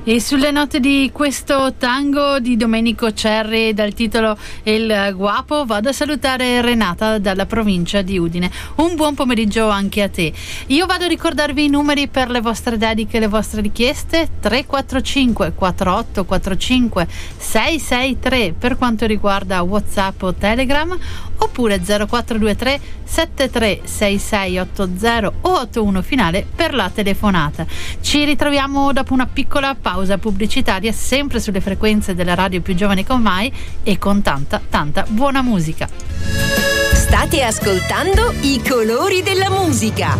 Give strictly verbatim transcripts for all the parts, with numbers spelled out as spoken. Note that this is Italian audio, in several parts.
E sulle note di questo tango di Domenico Cerri dal titolo Il Guapo vado a salutare Renata dalla provincia di Udine. Un buon pomeriggio anche a te. Io vado a ricordarvi i numeri per le vostre dediche e le vostre richieste: tre quattro cinque quattro otto quattro cinque sei sei tre per quanto riguarda WhatsApp o Telegram, oppure zero quattro due tre sette tre sei sei otto zero o ottantuno finale per la telefonata. Ci ritroviamo dopo una piccola pausa pubblicitaria, sempre sulle frequenze della radio più giovane con mai e con tanta tanta buona musica. State ascoltando I colori della musica.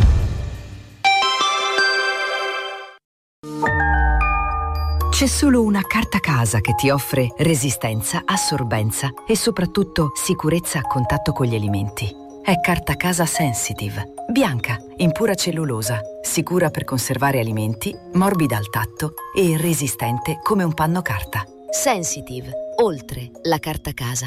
C'è solo una carta casa che ti offre resistenza, assorbenza e soprattutto sicurezza a contatto con gli alimenti. È Carta Casa Sensitive. Bianca, in pura cellulosa, sicura per conservare alimenti, morbida al tatto e resistente come un panno carta. Sensitive, oltre la carta casa.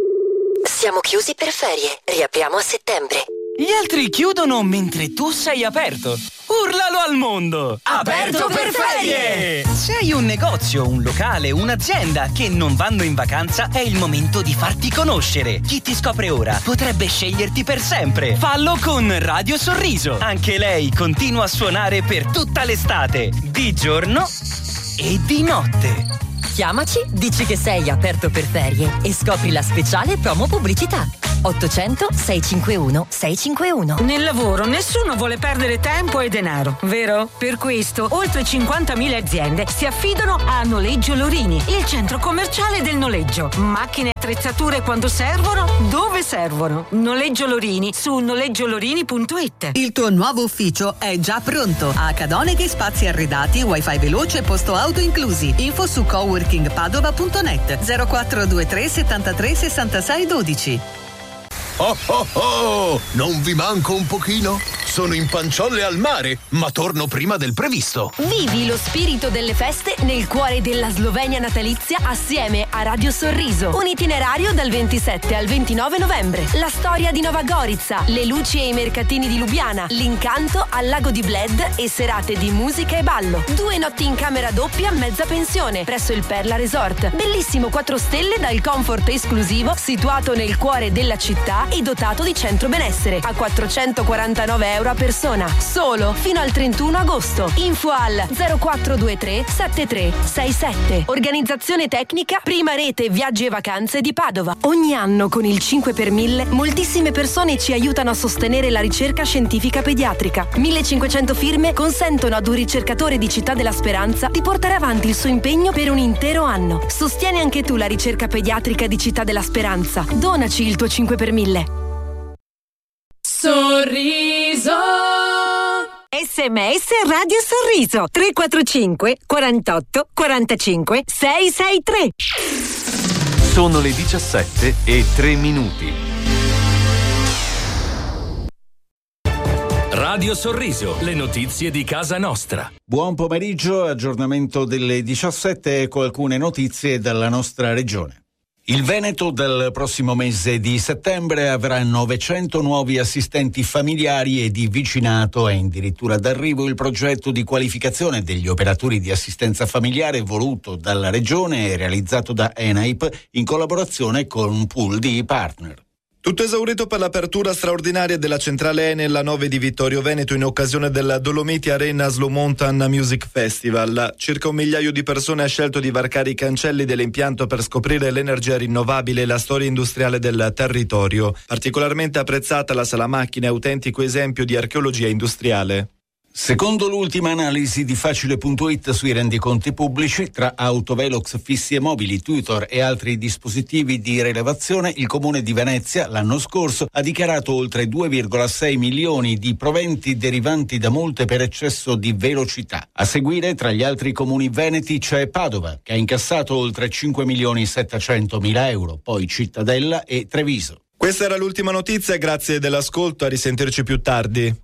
Siamo chiusi per ferie, riapriamo a settembre. Gli altri chiudono mentre tu sei aperto. Urlalo al mondo! Aperto per ferie! Se hai un negozio, un locale, un'azienda che non vanno in vacanza, è il momento di farti conoscere. Chi ti scopre ora potrebbe sceglierti per sempre. Fallo con Radio Sorriso. Anche lei continua a suonare per tutta l'estate, di giorno e di notte. Chiamaci, dici che sei aperto per ferie e scopri la speciale promo pubblicità. ottocento sei cinque uno sei cinque uno. Nel lavoro nessuno vuole perdere tempo e denaro, vero? Per questo oltre cinquantamila aziende si affidano a Noleggio Lorini, il centro commerciale del noleggio. Macchine e attrezzature quando servono, dove servono. Noleggio Lorini su noleggiolorini punto it. Il tuo nuovo ufficio è già pronto. A Cadoneghi spazi arredati, wifi veloce e posto auto inclusi. Info su coworking padova punto net. zero quattro due tre settantatré sessantasei dodici. Oh oh oh! Non vi manco un pochino? Sono in Panciolle al mare, ma torno prima del previsto. Vivi lo spirito delle feste nel cuore della Slovenia natalizia assieme a Radio Sorriso. Un itinerario dal ventisette al ventinove novembre. La storia di Nova Gorica, le luci e i mercatini di Lubiana, l'incanto al lago di Bled e serate di musica e ballo. Due notti in camera doppia, mezza pensione, presso il Perla Resort. Bellissimo quattro stelle dal comfort esclusivo, situato nel cuore della città e dotato di centro benessere a quattrocentoquarantanove euro a persona, solo fino al trentuno agosto. Info al zero quattro due tre sette tre sei sette. Organizzazione tecnica Prima Rete Viaggi e Vacanze di Padova. Ogni anno con il cinque per mille moltissime persone ci aiutano a sostenere la ricerca scientifica pediatrica. millecinquecento firme consentono ad un ricercatore di Città della Speranza di portare avanti il suo impegno per un intero anno. Sostieni anche tu la ricerca pediatrica di Città della Speranza. Donaci il tuo cinque per mille. Sorriso. sms Radio Sorriso tre quattro cinque quarantotto quarantacinque sei sei tre. Sono le diciassette e tre minuti. Radio Sorriso, le notizie di casa nostra. Buon pomeriggio, aggiornamento delle diciassette con alcune notizie dalla nostra regione. Il Veneto dal prossimo mese di settembre avrà novecento nuovi assistenti familiari e di vicinato. È addirittura d'arrivo il progetto di qualificazione degli operatori di assistenza familiare voluto dalla Regione e realizzato da ENAIP in collaborazione con un pool di partner. Tutto esaurito per l'apertura straordinaria della centrale Enel a nove di Vittorio Veneto in occasione del Dolomiti Arena Slow Mountain Music Festival. Circa un migliaio di persone ha scelto di varcare i cancelli dell'impianto per scoprire l'energia rinnovabile e la storia industriale del territorio. Particolarmente apprezzata la sala macchine, autentico esempio di archeologia industriale. Secondo l'ultima analisi di Facile punto it sui rendiconti pubblici, tra autovelox fissi e mobili, tutor e altri dispositivi di rilevazione, il Comune di Venezia l'anno scorso ha dichiarato oltre due virgola sei milioni di proventi derivanti da multe per eccesso di velocità. A seguire, tra gli altri comuni veneti, c'è Padova, che ha incassato oltre cinque milioni settecentomila euro, poi Cittadella e Treviso. Questa era l'ultima notizia, grazie dell'ascolto, a risentirci più tardi.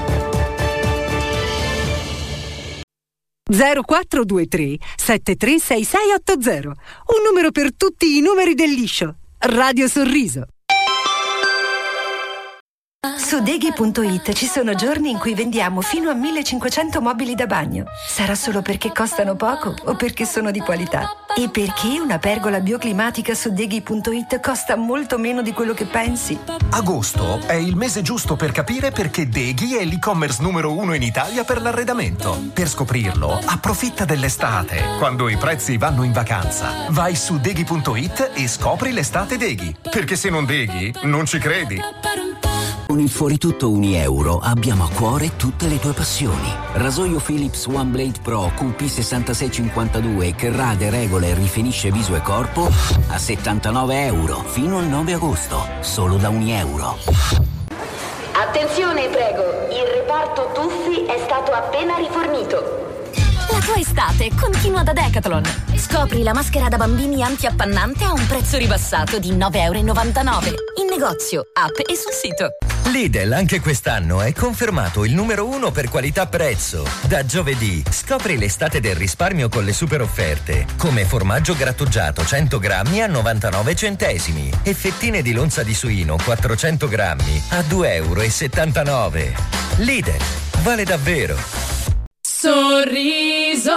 zero quattro due tre sette tre sei sei otto zero. Un numero per tutti i numeri del liscio. Radio Sorriso. Su Deghi punto it ci sono giorni in cui vendiamo fino a millecinquecento mobili da bagno. Sarà solo perché costano poco o perché sono di qualità? E perché una pergola bioclimatica su Deghi punto it costa molto meno di quello che pensi? Agosto è il mese giusto per capire perché Deghi è l'e-commerce numero uno in Italia per l'arredamento. Per scoprirlo, approfitta dell'estate, quando i prezzi vanno in vacanza. Vai su Deghi punto it e scopri l'estate Deghi. Perché se non Deghi, non ci credi. Con il Fuoritutto Unieuro abbiamo a cuore tutte le tue passioni. Rasoio Philips One Blade Pro Q P sessantasei cinquantadue che rade, regola e rifinisce viso e corpo a settantanove euro fino al nove agosto, solo da Unieuro. Attenzione, prego, il reparto tuffi è stato appena rifornito. La tua estate continua da Decathlon. Scopri la maschera da bambini anti-appannante a un prezzo ribassato di nove e novantanove euro. In negozio, app e sul sito. Lidl anche quest'anno è confermato il numero uno per qualità prezzo. Da giovedì scopri l'estate del risparmio con le super offerte, come formaggio grattugiato cento grammi a novantanove centesimi e fettine di lonza di suino quattrocento grammi a due e settantanove euro. Lidl, vale davvero. Sorriso.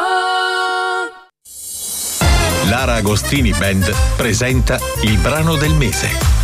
Lara Agostini Band presenta il brano del mese.